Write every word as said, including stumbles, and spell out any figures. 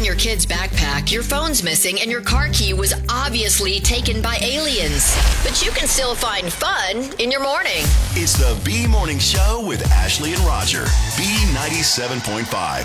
your kid's backpack, your phone's missing, and your car key was obviously taken by aliens. But you can still find fun in your morning. It's the B Morning Show with Ashley and Roger. B ninety-seven point five.